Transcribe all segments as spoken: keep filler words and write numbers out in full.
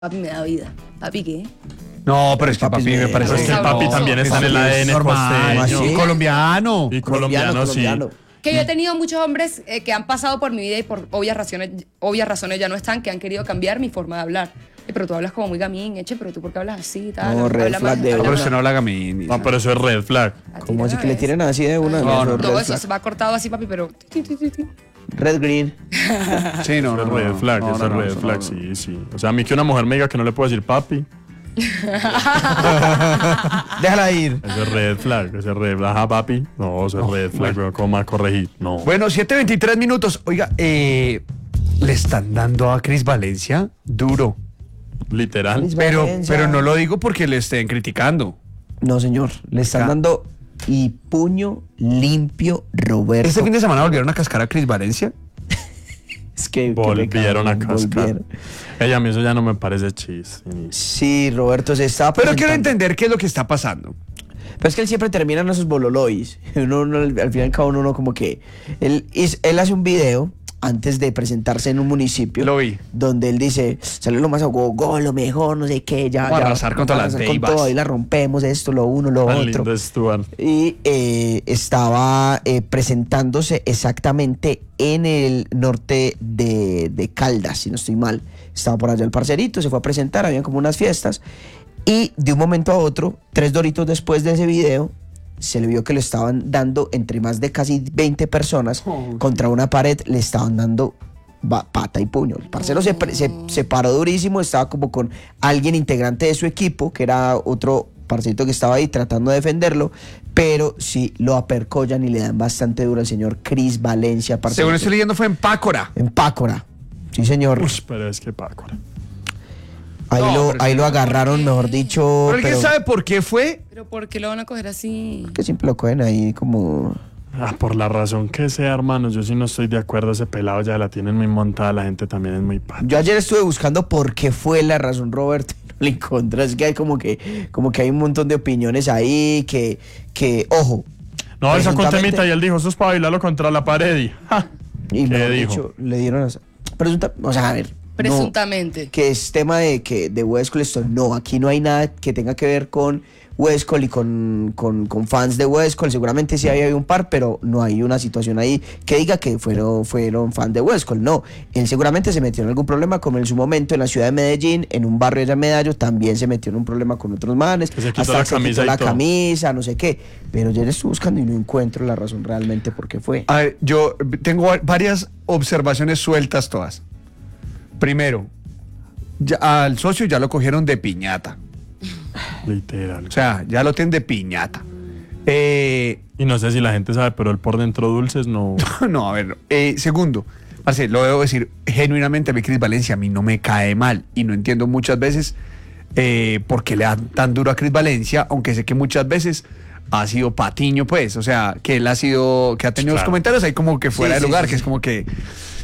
Papi me da vida. ¿Papi qué? No, pero es que Papi papi me es parece es que que el papi también está en el A D N costeño. ¿Sí? Y colombiano. Colombiano, Y colombiano, sí. colombiano. Que yo he tenido muchos hombres eh, que han pasado por mi vida y por obvias razones, obvias razones ya no están, que han querido cambiar mi forma de hablar. Eh, pero tú hablas como muy gamín, eche, pero tú ¿por qué hablas así? Tal, No, red habla flag más- de habla No, pero más- usted no habla gamín. No, pero eso es red flag. a ti ¿Cómo de así una que le vez. tienen así de una? No, Eso, no, Todo red eso flag. se va cortado así, papi, pero... ti, ti, ti, ti. Red green. Sí, no, Eso no, es red no, flag, no, eso no, es no, red eso flag, no, sí, sí. O sea, a mí que una mujer me diga que no le puedo decir papi, Déjala ir. eso es red flag, eso es red flag. Ajá, papi. No, eso es red flag, bueno. ¿cómo más corregir? No. Bueno, siete veintitrés minutos. Oiga, eh, le están dando a Cris Valencia duro. Literal. Cris Pero, Valencia. pero no lo digo porque le estén criticando. No, señor. Le están Ca- dando y puño limpio, Roberto. Este fin de semana volvieron a cascar a Cris Valencia. Es que, que Volvieron a pecado, cascar. volvieron. Ella a mí eso ya no me parece chis. Sí, Roberto se está Pero quiero presentando. entender qué es lo que está pasando. Pero es que él siempre termina en esos bololois. Uno, uno, al final y al cabo uno, uno como que... Él, is- él hace un video antes de presentarse en un municipio. Lo vi. Donde él dice, salió lo más a go, lo mejor, no sé qué, ya... Vamos a ya, arrasar con todas vamos a las arrasar con deivas. todo, ahí la rompemos, esto, lo uno, lo Tan otro. lindo Stuart. Y eh, estaba eh, presentándose exactamente en el norte de, de Caldas, si no estoy mal. Estaba por allá el parcerito, se fue a presentar, habían como unas fiestas. Y de un momento a otro, tres doritos después de ese video, se le vio que le estaban dando entre más de casi veinte personas Oh, contra una pared, le estaban dando ba- pata y puño. El parcero se, pre- se, se paró durísimo, estaba como con alguien integrante de su equipo, que era otro parcerito que estaba ahí tratando de defenderlo, pero sí lo apercollan y le dan bastante duro al señor Cris Valencia. Según parcerito. estoy leyendo fue en Pácora. En Pácora. Sí, señor. Uy, pero es que Paco. Ahí, No, lo, pero ahí sí. lo agarraron, mejor dicho. Pero alguien pero- sabe por qué fue. Pero ¿por qué lo van a coger así? que siempre lo cogen ahí como... Ah, por la razón que sea, hermano, yo sí no estoy de acuerdo. Ese pelado ya la tienen muy montada, la gente también es muy pata. Yo ayer estuve buscando por qué fue la razón, Roberto, y no la encontré. Es que hay como que, como que hay un montón de opiniones ahí que, que ojo. No, él sacó un presuntamente- temita y él dijo, eso es para bailarlo contra la pared. Y, ¡ja! Y ¿Qué mejor dijo? dicho, le dieron a... Presunta, o sea, a ver. no, Presuntamente. que es tema de que de Westcol esto. No, aquí no hay nada que tenga que ver con Westcol y con, con, con fans de Westcol. Seguramente sí hay un par, pero no hay una situación ahí que diga que fueron, fueron fans de Westcol. No, él seguramente se metió en algún problema, como en su momento en la ciudad de Medellín, en un barrio allá en Medallo, también se metió en un problema con otros manes. Que se quitó hasta la que se camisa quitó y la todo. camisa, no sé qué. Pero yo le estoy buscando y no encuentro la razón realmente por qué fue. A ver, yo tengo va- varias observaciones sueltas todas. Primero, ya- al socio ya lo cogieron de piñata. Literal. O sea, ya lo tienen de piñata. Eh, Y no sé si la gente sabe, pero él por dentro dulces no. no, a ver. Eh, segundo, parce, lo debo decir genuinamente, a mí Cris Valencia a mí no me cae mal. Y no entiendo muchas veces eh, por qué le dan tan duro a Cris Valencia, aunque sé que muchas veces ha sido patiño, pues. O sea, que él ha sido, que ha tenido los Claro. comentarios ahí como que fuera Sí, de sí, lugar, sí, que sí. es como que...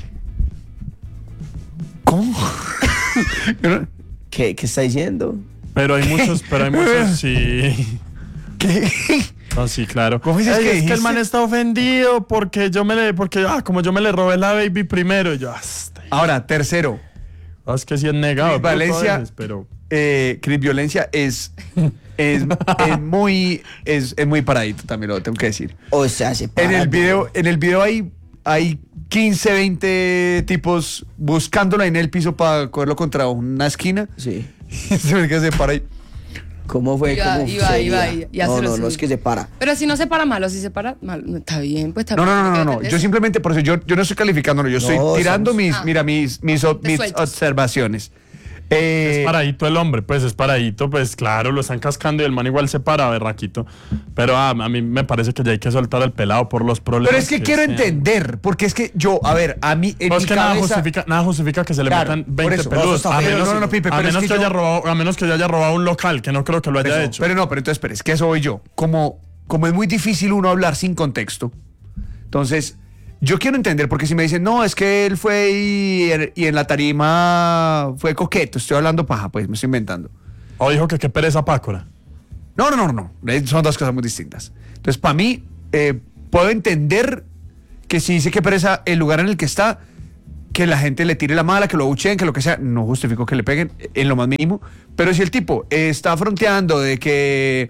¿Cómo? Yo no- ¿Qué, qué está diciendo? Pero hay muchos, pero hay muchos, sí. ¿Qué? No, sí, claro. ¿Cómo dices Ey, que es que el dijiste? man está ofendido porque yo me le, porque, ah, como yo me le robé la baby primero. Y yo, hasta. Ahora, tercero, Ah, es que sí es negado. Cris bruto a Valencia- veces, pero. eh, Cris Violencia es, es, es muy es, es muy paradito, también lo tengo que decir. O sea, se En para, el video, en el video hay, hay quince, veinte tipos buscándolo ahí en el piso para cogerlo contra una esquina. Sí. Y se ve que se para ahí. ¿Cómo fue? Iba, ¿Cómo iba, sería? iba, y hace No, lo no, no, suyo. es que se para. Pero si no se para malo, si se para mal, no, está bien, pues está No, no, bien. no, no, ¿qué no. depende de Yo eso? simplemente por eso, yo, yo no estoy calificándolo, yo estoy No, tirando estamos- mis, Ah. mira, mis, mis, ob- Te mis sueltas. observaciones. Eh, Es paradito el hombre, pues es paradito, pues claro, lo están cascando y el man igual se para, berraquito. Pero ah, a mí me parece que ya hay que soltar el pelado por los problemas. pero es que quiero sean. entender, porque es que yo, a ver, a mí en No, mi es que nada cabeza... justifica, nada justifica que se le Claro, metan por veinte eso, peludos. no, A eso está menos, feo. No, no, no, Pipe, a pero es menos que que, yo- haya robado, a menos que yo haya robado un local, que no creo que lo haya Eso, hecho. Pero no, pero entonces, espera, es que eso voy yo. Como, como es muy difícil uno hablar sin contexto, entonces, yo quiero entender, porque si me dicen, no, es que él fue y, y en la tarima fue coqueto, estoy hablando paja, pues me estoy inventando. O dijo que qué pereza Pácora. No, no, no, no, no, son dos cosas muy distintas. Entonces, para mí, eh, puedo entender que si dice que pereza el lugar en el que está, que la gente le tire la mala, que lo abucheen, que lo que sea. No justifico que le peguen en lo más mínimo. Pero si el tipo está fronteando de que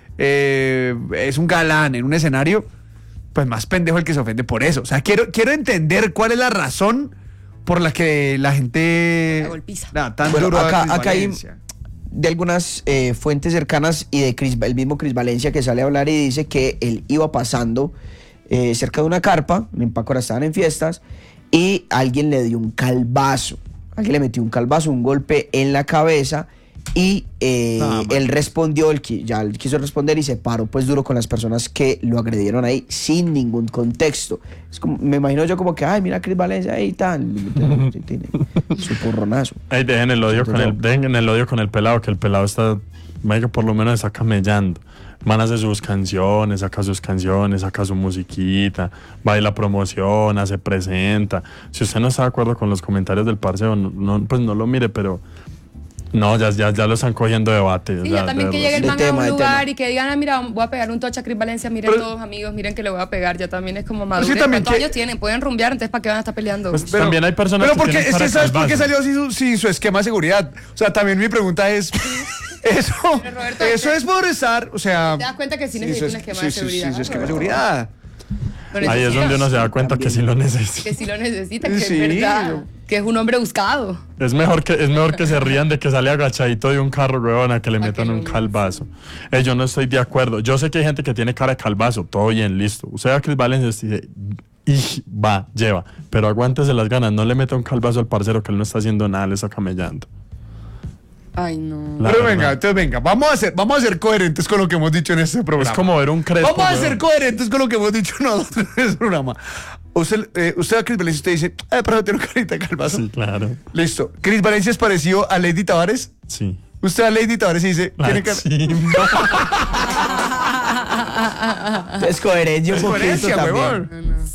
eh, es un galán en un escenario, pues más pendejo el que se ofende por eso. O sea, quiero, quiero entender cuál es la razón por la que la gente... La golpiza. Nada, tan Bueno, duro a acá, Chris acá hay Valencia. de algunas eh, fuentes cercanas y de Chris, el mismo Chris Valencia que sale a hablar y dice que él iba pasando eh, cerca de una carpa, en Pácora estaban en fiestas, y alguien le dio un calvazo, alguien le metió un calvazo, un golpe en la cabeza, y eh, Ah, man. él respondió, él, qui- ya él quiso responder y se paró pues duro con las personas que lo agredieron ahí sin ningún contexto. Es como, me imagino yo como que, ay, mira Chris Valencia, ahí tal, tiene su porronazo. Ey, dejen el odio con el, dejen el odio con el pelado, que el pelado está, que por lo menos está camellando. Man hace sus canciones, saca sus canciones, saca su musiquita, baila, promociona, se presenta. Si usted no está de acuerdo con los comentarios del parcero, no, no, pues no lo mire, pero no, ya, ya, ya lo están cogiendo debate. Sí, ya, ya también de que verdad. llegue el De man tema, a de un lugar tema. y que digan, ah, mira, voy a pegar un tocha a Chris Valencia, miren Pero- todos amigos, miren que le voy a pegar, ya también es como madurez. sí, también ¿Cuántos que- años tienen? Pueden rumbear, entonces ¿para qué van a estar peleando? Pues, también hay personas pero que porque, tienen es cara que de ¿sabes por qué calvazo. salió sin su, sin su esquema de seguridad? O sea, también mi pregunta es, eso, Pero, Roberto, eso ¿te- es por estar, o sea... ¿Te das cuenta que sí sin necesita su un es- esquema sí, de sí, seguridad? sí, su esquema de Roberto? seguridad. Lo Ahí es necesitas, donde uno se da cuenta que sí lo necesita. que sí lo necesita, que Sí, es verdad, yo- que es un hombre buscado. Es mejor que es mejor que se rían de que sale agachadito de un carro, huevón, a que le A metan que un lo- calvazo. Eh, yo no estoy de acuerdo. Yo sé que hay gente que tiene cara de calvazo, todo bien, listo. Usted a Chris Valencia y dice, "Ij, va, lleva", pero aguántese las ganas, no le meta un calvazo al parcero que él no está haciendo nada, le está camellando. Ay, no. La Pero verdad. venga, entonces venga, vamos a ser, vamos a ser coherentes con lo que hemos dicho en este programa. Es como ver un crespo. Vamos a huevón. ser coherentes con lo que hemos dicho nosotros en este programa. Usted, eh, usted a Chris Valencia usted dice, eh, pero tiene una carita de calvazo. Sí, claro. Listo. Chris Valencia es parecido a Lady Tavares. Sí. Usted a Lady Tavares y dice, La tiene cara... chimba. Es coherencia un Es poquito coherencia, también. huevón.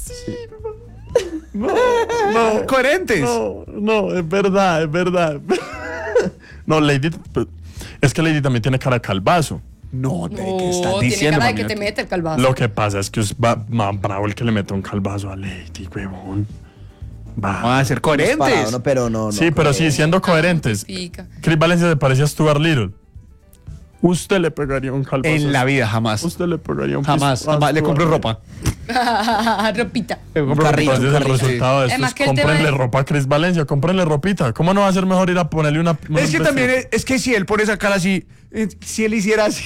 No, no. Coherentes. No, no, es verdad, es verdad. No, Lady. Es que Lady también tiene cara de calvazo. No, ¿qué No, estás tiene diciendo, cara de que mami? te mete el calvazo. Lo que pasa es que es va- más bravo el que le mete un calvazo a Lady, huevón. Va. Vamos a ser Parado, coherentes. no, pero no, no. Sí, pero sí, siendo coherentes. Pica. Chris Valencia se parecía a Stuart Little. Usted le pegaría un calvazo. En la vida, jamás. Usted le pegaría un Jamás, piso a jamás. Le Stuart compro Little. ropa. Ropita. Le compro carrito. ropa. Entonces el carrito. resultado de esto Además es que el tema cómprenle es- ropa a Chris Valencia, cómprenle ropita. ¿Cómo no va a ser mejor ir a ponerle una... una Es que vestido? también, es, es que si él pone esa cara así, eh, si él hiciera así,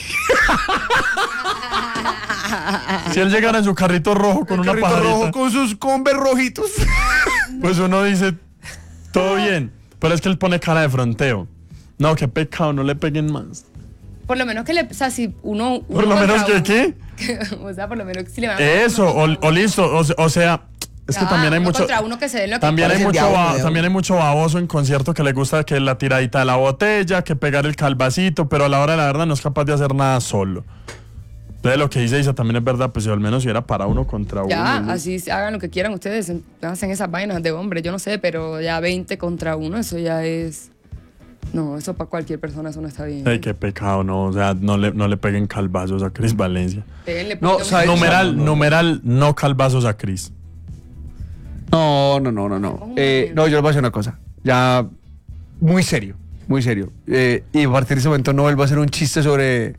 Si él llegara en su carrito rojo con un una carrito pajarita, rojo con sus Converse rojitos. pues uno dice, todo bien. Pero es que él pone cara de fronteo. No, qué pecado, no le peguen más. Por lo menos que le. O sea, si uno. Por uno lo menos contra que, uno- ¿qué? O sea, por lo menos si le van a. Eso, o, o listo, o, se- o sea, es que Ya, también hay uno mucho... contra uno que se den lo que También hay, Parece mucho diablo, ba- diablo. también hay mucho baboso en concierto que le gusta que la tiradita de la botella, que pegar el calvacito, pero a la hora de la verdad no es capaz de hacer nada solo. Entonces lo que dice Isa también es verdad, pues si al menos si era para uno contra Ya, uno. ¿no? así se hagan lo que quieran ustedes, hacen esas vainas de hombre, yo no sé, pero ya veinte contra uno, eso ya es. No, eso para cualquier persona eso no está bien. Ay, qué pecado, no, o sea, no le, no le peguen calvazos a Chris Valencia. Péguenle, No, pongan- ¿sabes? Numeral, no, no. numeral, no calvazos a Chris. No, no, no, no, no. Eh, no, yo les voy a decir una cosa. Ya, muy serio, muy serio. Eh, y a partir de ese momento no vuelvo a hacer un chiste sobre,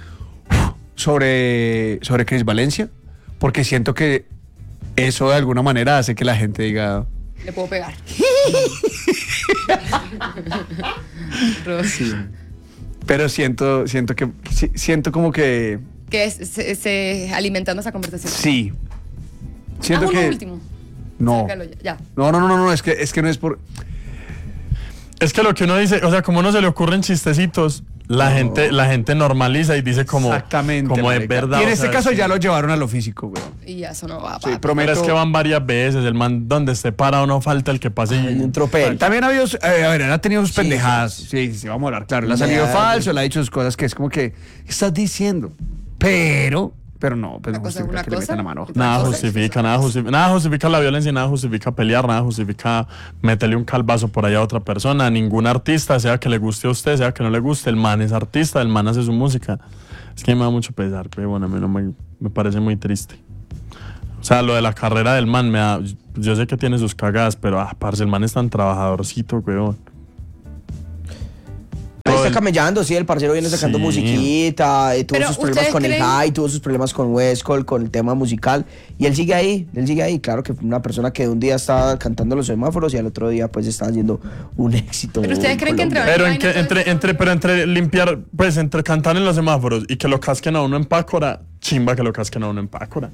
sobre, sobre Chris Valencia, porque siento que eso de alguna manera hace que la gente diga... Le puedo pegar. Rosy. Pero siento, siento que, si- siento como que, Que es se, se- alimentando esa conversación. sí. Siento Ah, uno que... último. No. Sácalo ya. ya. No, no, no, no, no, es que, es que no es por... Es que lo que uno dice, o sea, como uno se le ocurren chistecitos, la gente, la gente normaliza y dice como, Exactamente. como es marica. verdad. Y en o este sea, caso sí. ya lo llevaron a lo físico, güey. Y ya eso no va. Sí, papi. prometo. Pero es que van varias veces, el man donde esté parado no falta el que pase Hay y... un tropel. También ha habido, eh, a ver, él ha tenido sus Sí, pendejadas. Sí, sí, sí, vamos a hablar, claro. Él ha salido Ya, falso, ya. él ha dicho sus cosas que es como que, ¿qué estás diciendo? Pero, pero no, pues Una no cosa es justifica una que le cosa. metan la mano. Nada Entonces, justifica, nada justifica, nada justifica la violencia, nada justifica pelear, nada justifica meterle un calvazo por allá a otra persona. Ningún artista, sea que le guste a usted, sea que no le guste, el man es artista, el man hace su música. Es que me da mucho pesar, pero bueno, a mí no me, me parece muy triste. O sea, lo de la carrera del man me da... Yo sé que tiene sus cagadas, pero, ah, parce, el man es tan trabajadorcito, weón. Ahí está el- camellando, sí, el parcero viene sacando Sí. musiquita, eh, tuvo Pero sus problemas ¿ustedes con el creen- high, tuvo sus problemas con Westcol, con el tema musical, y él sigue ahí, él sigue ahí, claro que fue una persona que un día estaba cantando los semáforos y al otro día pues estaba haciendo un éxito. Pero ustedes en creen que entre Colombia. Pero, en vaina, que, todo entre, eso- entre, pero entre limpiar, pues entre cantar en los semáforos y que lo casquen a uno en Pácora, chimba que lo casquen a uno en Pácora.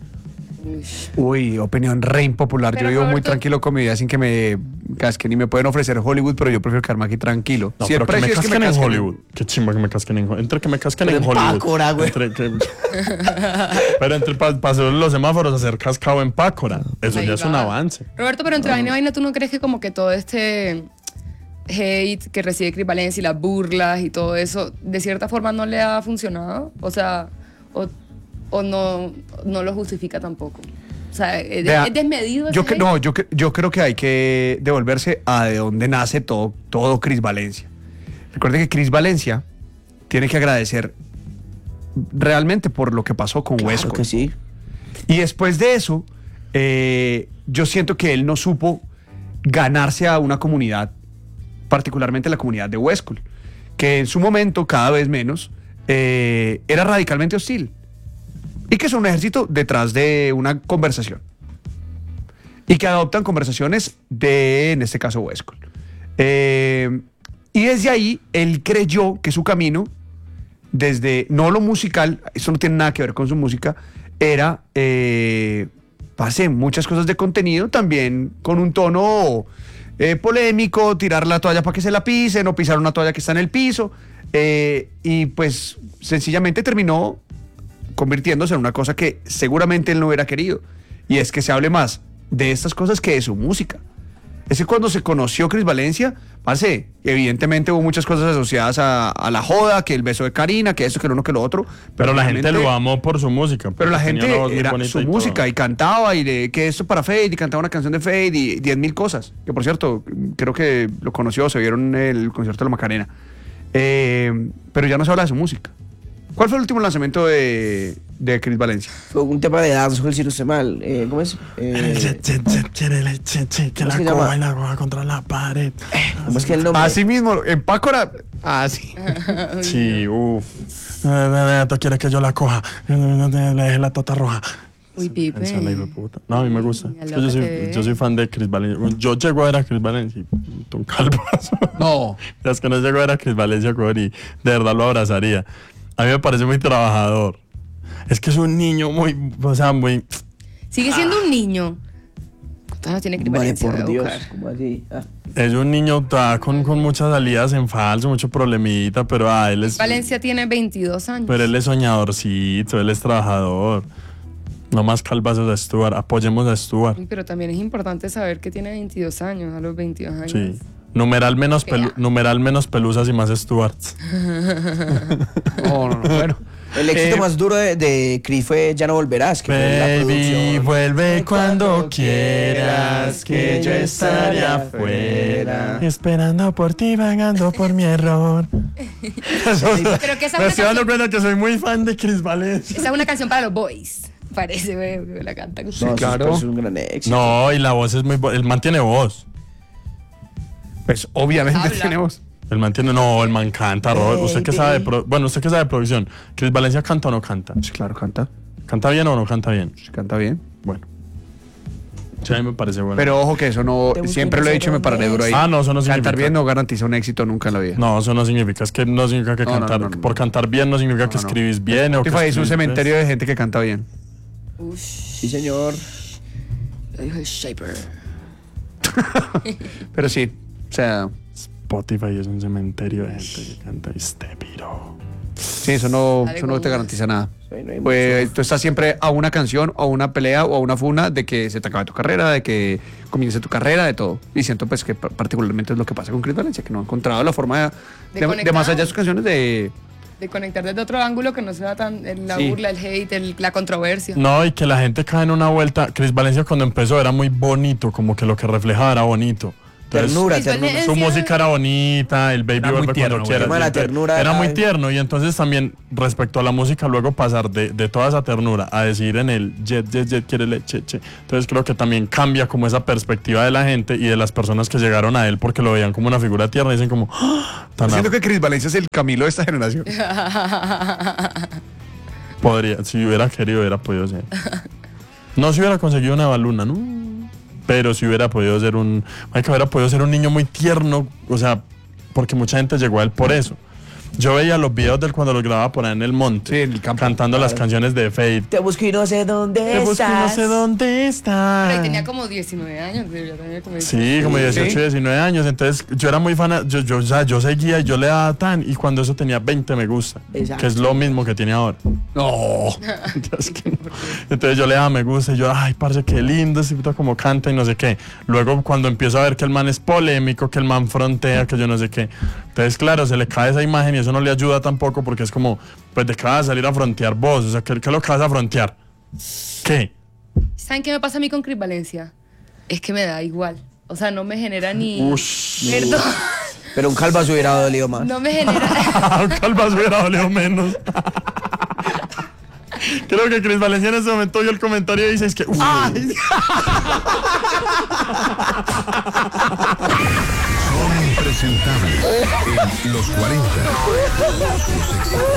Uy, opinión re impopular. Pero, yo vivo muy Roberto- tranquilo con mi vida sin que me casquen y me pueden ofrecer Hollywood, pero yo prefiero quedarme aquí tranquilo. No, Si el pero que me precio es casquen en casquen Hollywood. Qué chimba que me casquen en Hollywood. Entre que me casquen Pero en en Hollywood. Pácora, güey. Entre que- pero entre pa- pasar los semáforos a ser cascado en Pácora. Eso Ahí ya es un va. avance. Roberto, pero entre vaina y vaina, ¿tú no crees que como que todo este hate que recibe Chris Valencia y las burlas y todo eso, de cierta forma no le ha funcionado? O sea, o, o no, no lo justifica tampoco. O sea, ¿es, Vea, es desmedido ese Yo, que- hate? no, yo, cre- yo creo que hay que devolverse a de donde nace todo, todo Chris Valencia. Recuerde que Chris Valencia tiene que agradecer realmente por lo que pasó con Claro Westcol. que sí. Y después de eso, eh, yo siento que él no supo ganarse a una comunidad, particularmente la comunidad de Westcol, que en su momento, cada vez menos, eh, era radicalmente hostil. Y que es un ejército detrás de una conversación. Y que adoptan conversaciones de, en este caso, Westcol. Eh, y desde ahí, él creyó que su camino, desde, no lo musical, eso no tiene nada que ver con su música, era, eh, pase muchas cosas de contenido, también con un tono eh, polémico, tirar la toalla para que se la pisen, o pisar una toalla que está en el piso, eh, y pues sencillamente terminó convirtiéndose en una cosa que seguramente él no hubiera querido, y es que se hable más de estas cosas que de su música. Es que cuando se conoció Chris Valencia, parce, evidentemente hubo muchas cosas asociadas a, a la joda, que el beso de Karina, que esto, que lo uno, que lo otro. Pero la gente realmente- lo amó por su música. Pero la porque tenía gente una voz muy era bonita su y todo. música y cantaba y de, que esto para Fade y cantaba una canción de Fade y diez mil cosas. Que por cierto, creo que lo conoció, se vieron en el concierto de la Macarena. Eh, pero ya no se habla de su música. ¿Cuál fue el último lanzamiento de, de Chris Valencia? Fue un tema de dancehall, si no estoy mal. Eh, ¿Cómo es? Eh, Che, che, che, quiere le- che, che, que ¿Cómo la se coja llama? y la coja contra la pared. ¿Cómo es que el nombre? Así mismo, en Pácora. Así. Sí, uff. Tú quieres que yo la coja. Le deje la tota roja. Uy, Pipe. Esa la hijo de puta. No, a mí me gusta. Ya Es lo que yo, soy, que- yo soy fan de Chris Valencia. Yo llego a ver a Chris Valencia y un calvazo. No. Es que no llego a ver a Chris Valencia, güey, y de verdad lo abrazaría. A mí me parece muy trabajador. Es que es un niño muy, o sea, muy... Sigue siendo un niño. ¿Cuántos años tiene Chris Vale, Valencia? por Voy a Dios. buscar. ¿Cómo así? Ah. Es un niño ta, con, con muchas salidas en falso, mucho problemita, pero ah, él es... Valencia tiene veintidós años. Pero él es soñadorcito, él es trabajador. No más calvazos a Stuart, apoyemos a Stuart. Uy, pero también es importante saber que tiene veintidós años, a los veintidós años. Sí. Numeral menos, Vea. pelu- numeral menos pelusas y más Stuarts. No, no, no. Bueno. El éxito Eh, más duro de, de Chris fue Ya no volverás, que fue la Baby, producción. vuelve cuando quieras, que yo estaré afuera, esperando por ti, vagando por mi error. Pero que esa Me es estoy una dando canción, cuenta que soy muy fan de Chris Valencia. esa es una canción para los boys. Parece, güey, que la cantan. No, eso es- claro. pues, es un gran éxito. No, y la voz es muy... bo- El man tiene voz. Pues obviamente Habla. tenemos. El man tiene... No, el man canta, Robert. ¿Usted qué sabe de... pro- Bueno, ¿usted qué sabe de producción? ¿Chris Valencia canta o no canta? Sí, claro, canta. ¿Canta bien o no canta bien? Sí, canta bien. Bueno. Sí, a mí me parece bueno. Pero ojo que eso no, Te busco siempre y lo he no dicho y me sé pararé dónde duro ahí. Ah, no, eso no significa. Cantar bien no garantiza un éxito nunca en la vida. No, eso no significa. Es que no significa que No, no, cantar... no, no. Por cantar bien no significa No, que no. escribís bien o que Spotify es un escribís- cementerio de gente que canta bien. Ush, Sí, señor. lo dijo el Shaper. Pero sí, o sea, Spotify es un cementerio de gente que canta y este piro. sí, eso no, Dale eso no con te más. garantiza nada. Ahí no hay Pues tú estás siempre a una canción, o a una pelea, o a una funa de que se te acabe tu carrera, de que comience tu carrera, de todo. Y siento pues que pa- particularmente es lo que pasa con Chris Valencia, que no ha encontrado la forma de, De de- de conectar. más allá de sus canciones de... De conectar desde otro ángulo que no sea tan el- la Sí. burla, el hate, el- la controversia. No, y que la gente cae en una vuelta. Chris Valencia cuando empezó era muy bonito, como que lo que reflejaba era bonito. Entonces, Ternura, Chris ternura. Valencia- su música era bonita, el Baby Era muy vuelve tierno, cuando güey. quieras. El tema de la y entonces- ternura Era era- muy tierno y entonces también respecto a la música luego pasar de, de toda esa ternura a decir en el jet, jet, jet, quiere leche, che. Entonces creo que también cambia como esa perspectiva de la gente y de las personas que llegaron a él porque lo veían como una figura tierna y dicen como, ¡ah! Tan Siento que Chris Valencia es el Camilo de esta generación. podría, si hubiera querido hubiera podido ser. No si hubiera conseguido una baluna, ¿no? Pero si hubiera podido ser un, que hubiera podido ser un niño muy tierno, o sea, porque mucha gente llegó a él por eso. Yo veía los videos de él cuando lo grababa por ahí en el monte, Sí, en el campo. cantando las canciones de Fate. Te busco y no sé dónde Te busco y no estás. sé dónde está. Pero ahí tenía como diecinueve años, debería tener como Sí, como dieciocho, Sí. diecinueve años. Entonces yo era muy fan, yo, yo, o sea, yo seguía y yo le daba tan, y cuando eso tenía veinte me gusta, Exacto. que es lo mismo que tiene ahora. No. Es que no. Entonces yo le daba me gusta y yo, ay, parce, qué lindo, ese puta como canta y no sé qué. Luego cuando empiezo a ver que el man es polémico, que el man frontea, que yo no sé qué. Entonces, claro, se le cae esa imagen y eso no le ayuda tampoco porque es como, pues de qué vas a salir a frontear vos, o sea, ¿qué, qué es lo que vas a frontear? ¿Qué? ¿Saben qué me pasa a mí con Chris Valencia? Es que me da igual. O sea, no me genera ni... Ush. Perdón. Pero un calvazo hubiera dolido más. No me genera... Calvas hubiera dolido menos. Creo que Chris Valencia en ese momento vio el comentario y dice es que uff. Son impresentables en los cuarenta. Los éxitos.